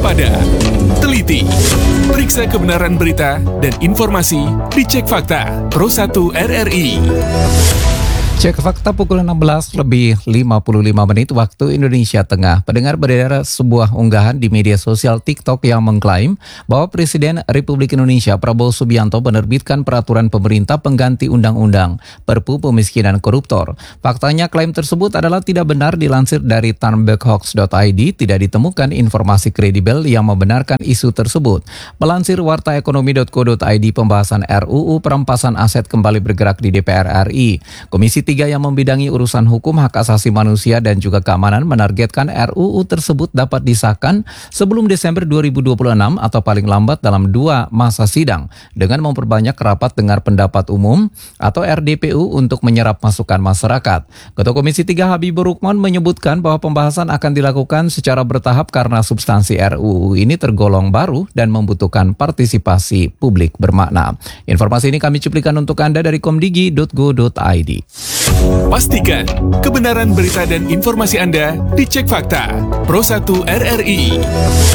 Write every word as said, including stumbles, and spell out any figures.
waspada, teliti, periksa kebenaran berita dan informasi, dicek fakta. Pro satu R R I. Cek fakta pukul enam belas lebih lima puluh lima menit waktu Indonesia Tengah. Pendengar, beredar sebuah unggahan di media sosial TikTok yang mengklaim bahwa Presiden Republik Indonesia Prabowo Subianto menerbitkan peraturan pemerintah pengganti undang-undang Perpu Pemiskinan Koruptor. Faktanya klaim tersebut adalah tidak benar. Dilansir dari turnbackhoax dot I D, tidak ditemukan informasi kredibel yang membenarkan isu tersebut. Melansir warta ekonomi dot co dot I D, pembahasan R U U perampasan aset kembali bergerak di D P R R I. Komisi tiga yang membidangi urusan hukum, hak asasi manusia dan juga keamanan menargetkan R U U tersebut dapat disahkan sebelum Desember dua ribu dua puluh enam atau paling lambat dalam dua masa sidang dengan memperbanyak rapat dengar pendapat umum atau R D P U untuk menyerap masukan masyarakat. Ketua Komisi tiga Habibur Rukman menyebutkan bahwa pembahasan akan dilakukan secara bertahap karena substansi R U U ini tergolong baru dan membutuhkan partisipasi publik bermakna. Informasi ini kami cuplikan untuk Anda dari komdigi dot go dot I D. Pastikan kebenaran berita dan informasi Anda dicek fakta. Pro satu R R I.